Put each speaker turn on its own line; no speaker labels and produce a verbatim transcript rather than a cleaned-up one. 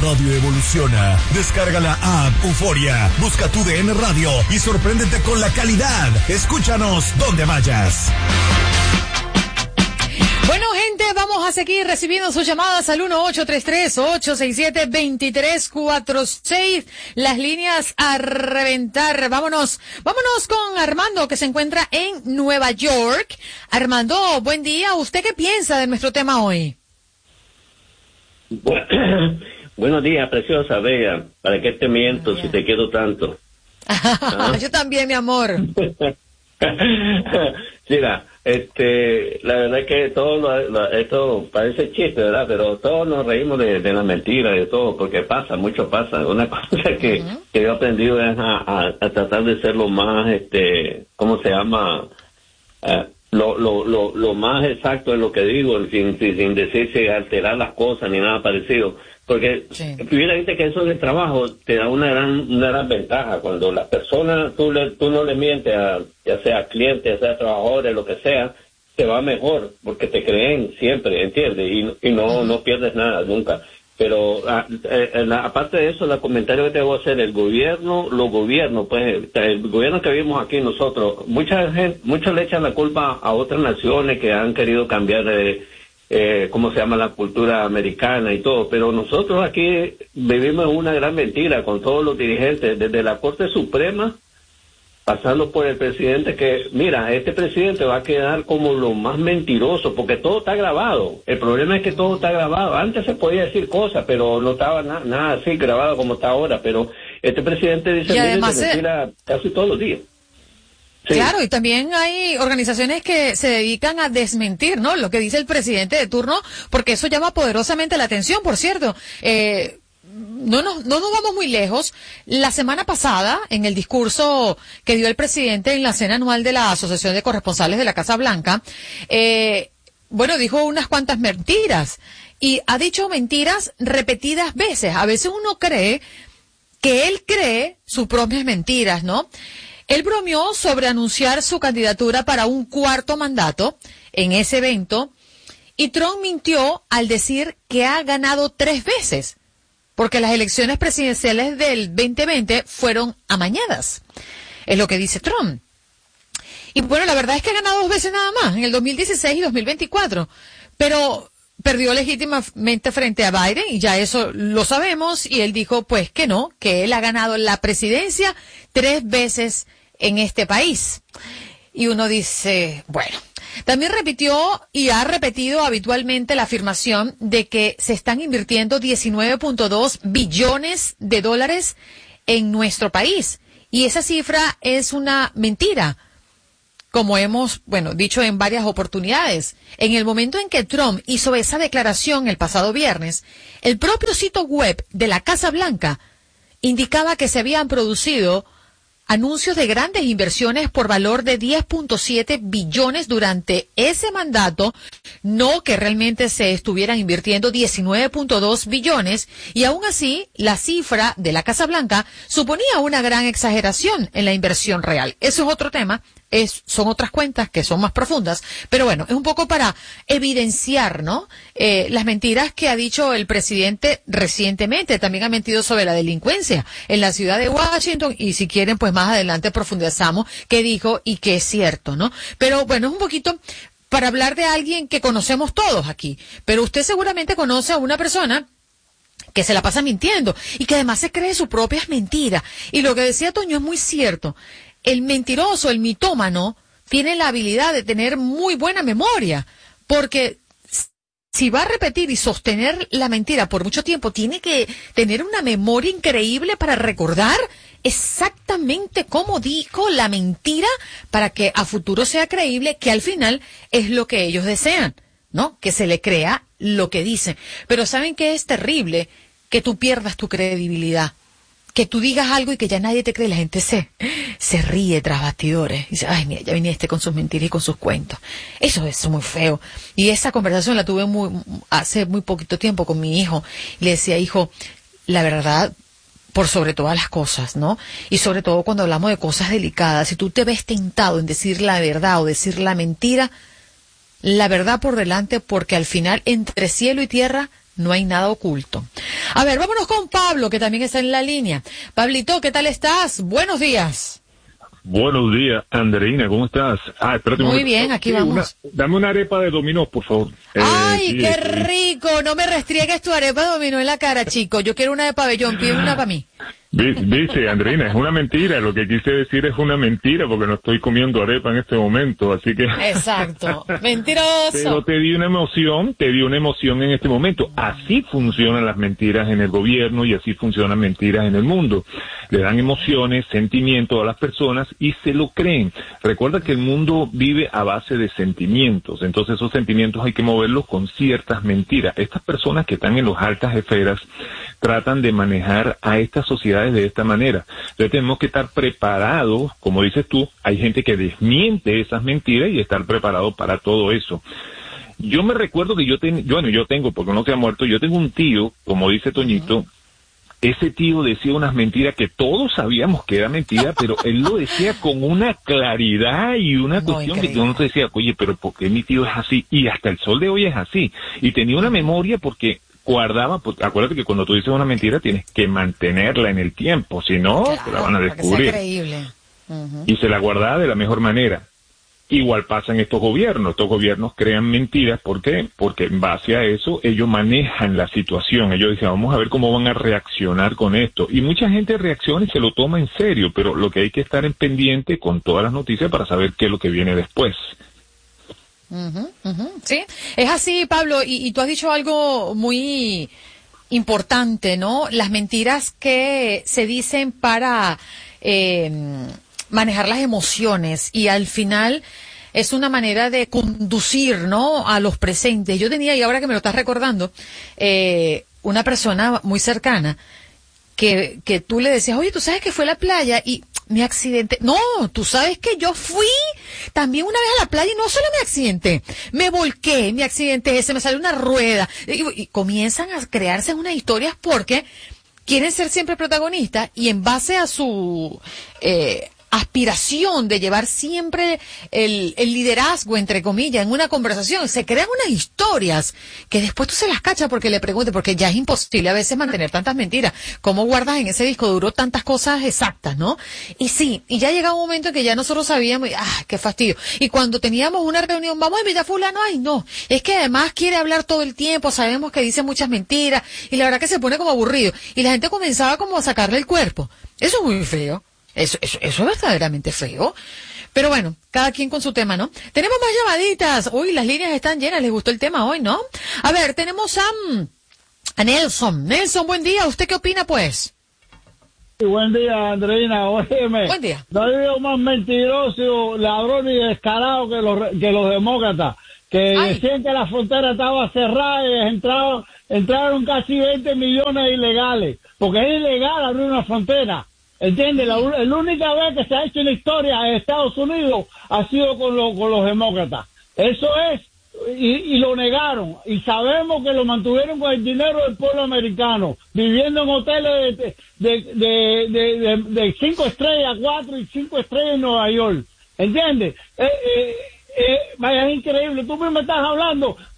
radio evoluciona. Descarga la app Euforia, busca tu D N Radio y sorpréndete con la calidad. Escúchanos donde vayas.
Bueno, gente, vamos a seguir recibiendo sus llamadas al uno ocho tres tres, ocho seis siete, dos tres cuatro seis. Las líneas a reventar. Vámonos, vámonos con Armando, que se encuentra en Nueva York. Armando, buen día. ¿Usted qué piensa de nuestro tema hoy?
Bu- Buenos días, preciosa, bella. ¿Para qué te miento si te quiero tanto?
¿Ah? Yo también, mi amor.
Mira, este, la verdad es que todo lo, lo- esto parece chiste, ¿verdad? Pero todos nos reímos de, de la mentira, de todo, porque pasa, mucho pasa. Una cosa que, uh-huh. que yo he aprendido es a, a, a tratar de ser lo más, este, ¿cómo se llama? Uh, lo, lo, lo, lo más exacto en lo que digo, sin, sin, sin decirse alterar las cosas ni nada parecido. Porque, sí. Mira, viste que eso del trabajo te da una gran, una gran ventaja. Cuando las personas, tú, le, tú no le mientes a, ya sea clientes, ya sea trabajadores, lo que sea, te va mejor, porque te creen siempre, ¿entiendes? Y, y no, no pierdes nada, nunca. Pero, a, a, a, aparte de eso, el comentario que te voy a hacer, el gobierno, los gobiernos, pues, el gobierno que vimos aquí nosotros, mucha gente, muchos le echan la culpa a otras naciones que han querido cambiar de, Eh, cómo se llama la cultura americana y todo, pero nosotros aquí vivimos una gran mentira con todos los dirigentes, desde la Corte Suprema, pasando por el presidente, que mira, este presidente va a quedar como lo más mentiroso, porque todo está grabado. El problema es que todo está grabado. Antes se podía decir cosas, pero no estaba na- nada así grabado como está ahora, pero este presidente dice
además,
mentira eh... casi todos los días.
Sí. Claro, y también hay organizaciones que se dedican a desmentir, ¿no? Lo que dice el presidente de turno, porque eso llama poderosamente la atención, por cierto. Eh, no nos, no nos vamos muy lejos. La semana pasada, en el discurso que dio el presidente en la cena anual de la Asociación de Corresponsales de la Casa Blanca, eh, bueno, dijo unas cuantas mentiras. Y ha dicho mentiras repetidas veces. A veces uno cree que él cree sus propias mentiras, ¿no? Él bromeó sobre anunciar su candidatura para un cuarto mandato en ese evento, y Trump mintió al decir que ha ganado tres veces, porque las elecciones presidenciales del veinte veinte fueron amañadas. Es lo que dice Trump. Y bueno, la verdad es que ha ganado dos veces nada más, en el dos mil dieciséis y dos mil veinticuatro. Pero perdió legítimamente frente a Biden, y ya eso lo sabemos, y él dijo pues que no, que él ha ganado la presidencia tres veces en este país. Y uno dice, bueno, también repitió y ha repetido habitualmente la afirmación de que se están invirtiendo diecinueve punto dos billones de dólares en nuestro país. Y esa cifra es una mentira, como hemos, bueno, dicho en varias oportunidades. En el momento en que Trump hizo esa declaración el pasado viernes, el propio sitio web de la Casa Blanca indicaba que se habían producido anuncios de grandes inversiones por valor de diez punto siete billones durante ese mandato, no que realmente se estuvieran invirtiendo diecinueve punto dos billones, y aún así la cifra de la Casa Blanca suponía una gran exageración en la inversión real. Eso es otro tema, es, son otras cuentas que son más profundas, pero bueno, es un poco para evidenciar, ¿no? Eh, las mentiras que ha dicho el presidente recientemente. También ha mentido sobre la delincuencia en la ciudad de Washington, y si quieren, pues más adelante profundizamos qué dijo y qué es cierto, ¿no? Pero bueno, es un poquito para hablar de alguien que conocemos todos aquí, pero usted seguramente conoce a una persona que se la pasa mintiendo y que además se cree sus propias mentiras. Y lo que decía Toño es muy cierto. El mentiroso, el mitómano, tiene la habilidad de tener muy buena memoria, porque si va a repetir y sostener la mentira por mucho tiempo, tiene que tener una memoria increíble para recordar exactamente cómo dijo la mentira, para que a futuro sea creíble, que al final es lo que ellos desean, ¿no? Que se le crea lo que dicen. Pero ¿saben qué es terrible? Que tú pierdas tu credibilidad. Que tú digas algo y que ya nadie te cree, la gente se, se ríe tras bastidores. Y dice, ay, mira, ya viene este con sus mentiras y con sus cuentos. Eso es muy feo. Y esa conversación la tuve muy, hace muy poquito tiempo con mi hijo. Le decía, hijo, la verdad, por sobre todas las cosas, ¿no? Y sobre todo cuando hablamos de cosas delicadas, si tú te ves tentado en decir la verdad o decir la mentira, la verdad por delante, porque al final entre cielo y tierra no hay nada oculto. A ver, vámonos con Pablo, que también está en la línea. Pablito, ¿qué tal estás? Buenos días.
Buenos días, Andreina, ¿cómo estás? Ah, espérate un
Muy
momento.
bien, aquí
Sí,
vamos.
una- dame una arepa de dominó, por favor. Eh,
¡Ay,
sí,
qué
sí.
rico! No me restriegues tu arepa dominó en la cara, chico. Yo quiero una de pabellón, pide una para mí.
Vi- Viste, Andreina, es una mentira. Lo que quise decir es una mentira porque no estoy comiendo arepa en este momento, así que...
Exacto. Mentiroso.
Pero te di una emoción, te di una emoción en este momento. Así funcionan las mentiras en el gobierno y así funcionan mentiras en el mundo. Le dan emociones, sentimientos a las personas y se lo creen. Recuerda que el mundo vive a base de sentimientos, entonces esos sentimientos hay que moverlos con ciertas mentiras. Estas personas que están en las altas esferas tratan de manejar a estas sociedades de esta manera. Entonces tenemos que estar preparados, como dices tú, hay gente que desmiente esas mentiras y estar preparados para todo eso. Yo me recuerdo que yo, ten, yo, bueno, yo tengo, porque no se ha muerto, yo tengo un tío, como dice Toñito, ese tío decía unas mentiras que todos sabíamos que era mentira, pero él lo decía con una claridad y una
No,
cuestión
increíble.
que uno se decía, oye, pero ¿por qué mi tío es así? Y hasta el sol de hoy es así. Y tenía una memoria porque guardaba, pues, acuérdate que cuando tú dices una mentira tienes que mantenerla en el tiempo, si no,
Claro,
te la van a
para que sea
descubrir.
creíble. Ujú.
Y se la guardaba de la mejor manera. Igual pasa en estos gobiernos, estos gobiernos crean mentiras, ¿por qué? Porque en base a eso ellos manejan la situación, ellos dicen, vamos a ver cómo van a reaccionar con esto, y mucha gente reacciona y se lo toma en serio, pero lo que hay que estar en pendiente con todas las noticias para saber qué es lo que viene después.
Ujú, ujú, sí, es así, Pablo, y, y tú has dicho algo muy importante, ¿no? Las mentiras que se dicen para eh, manejar las emociones y al final es una manera de conducir, ¿no? A los presentes. Yo tenía, y ahora que me lo estás recordando, eh, una persona muy cercana que, que tú le decías, oye, ¿tú sabes que fue a la playa y me accidenté? No, tú sabes que yo fui también una vez a la playa y no solo me accidenté, me volqué, me accidenté, se me salió una rueda. Y, y comienzan a crearse unas historias porque quieren ser siempre protagonistas y en base a su eh, aspiración de llevar siempre el, el liderazgo, entre comillas, en una conversación, se crean unas historias que después tú se las cachas porque le preguntes, porque ya es imposible a veces mantener tantas mentiras. ¿Cómo guardas en ese disco duro tantas cosas exactas, no? Y sí, y ya llega un momento en que ya nosotros sabíamos, ¡ah, qué fastidio! Y cuando teníamos una reunión, vamos a invitar a fulano, ¡ay, no! Es que además quiere hablar todo el tiempo, sabemos que dice muchas mentiras, y la verdad que se pone como aburrido. Y la gente comenzaba como a sacarle el cuerpo. Eso es muy feo. Eso, eso, eso es verdaderamente feo. Pero bueno, cada quien con su tema, ¿no? Tenemos más llamaditas. Uy, las líneas están llenas. Les gustó el tema hoy, ¿no? A ver, tenemos a, a Nelson. Nelson, buen día. ¿Usted qué opina, pues?
Sí, buen día, Andreina. Óyeme.
Buen día.
No hay Dios más mentiroso, ladrón y descarado que los, que los demócratas, que
Ay.
decían que la frontera estaba cerrada y entraron, entraron casi veinte millones ilegales, porque es ilegal abrir una frontera. ¿Entiendes? La, la única vez que se ha hecho en la historia en Estados Unidos ha sido con, lo, con los demócratas. Eso es, y, y lo negaron. Y sabemos que lo mantuvieron con el dinero del pueblo americano, viviendo en hoteles de, de, de, de, de, de cinco estrellas, cuatro y cinco estrellas en Nueva York. ¿Entiendes? Eh, eh, eh, vaya, es increíble. Tú mismo estás hablando